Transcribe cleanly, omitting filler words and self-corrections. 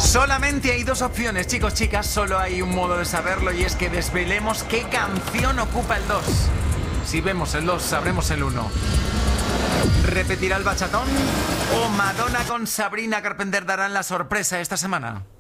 Solamente hay dos opciones, chicos, chicas. Solo hay un modo de saberlo y es que desvelemos qué canción ocupa el 2. Si vemos el 2, sabremos el 1. ¿Repetirá el bachatón? ¿O Madonna con Sabrina Carpenter darán la sorpresa esta semana?